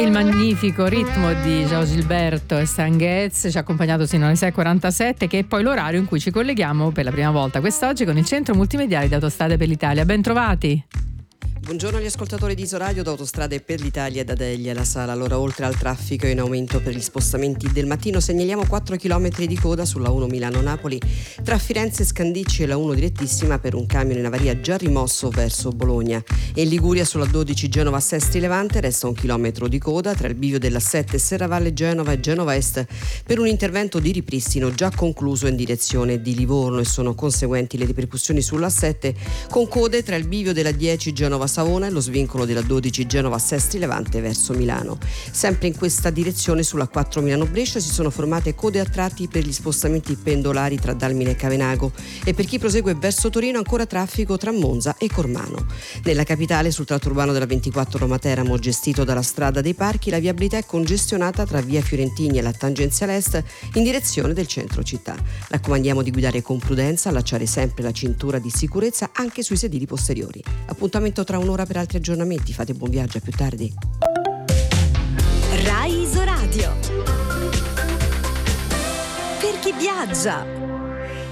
Il magnifico ritmo di Gio Gilberto e Sanghez ci ha accompagnato sino alle 6.47, che è poi l'orario in cui ci colleghiamo per la prima volta quest'oggi con il Centro Multimediale di Autostrade per l'Italia. Ben trovati! Buongiorno agli ascoltatori di Isoradio, da Autostrade per l'Italia e da Deglia La Sala. Allora, oltre al traffico in aumento per gli spostamenti del mattino, segnaliamo 4 km di coda sulla 1 Milano-Napoli tra Firenze e Scandicci e la 1 direttissima per un camion in avaria già rimosso verso Bologna. E in Liguria sulla 12 Genova-Sestri Levante resta 1 chilometro di coda tra il bivio della 7 Serravalle Genova e Genova Est per un intervento di ripristino già concluso in direzione di Livorno, e sono conseguenti le ripercussioni sulla 7 con code tra il bivio della 10 Genova Savona e lo svincolo della 12 Genova Sestri Levante verso Milano. Sempre in questa direzione sulla 4 Milano-Brescia si sono formate code a tratti per gli spostamenti pendolari tra Dalmine e Cavenago, e per chi prosegue verso Torino ancora traffico tra Monza e Cormano. Nella capitale, sul tratto urbano della 24 Roma-Teramo gestito dalla strada dei Parchi, la viabilità è congestionata tra via Fiorentini e la tangenziale est in direzione del centro città. Raccomandiamo di guidare con prudenza, allacciare sempre la cintura di sicurezza anche sui sedili posteriori. Appuntamento tra un'ora per altri aggiornamenti. Fate buon viaggio, a più tardi. Rai Isoradio. Per chi viaggia.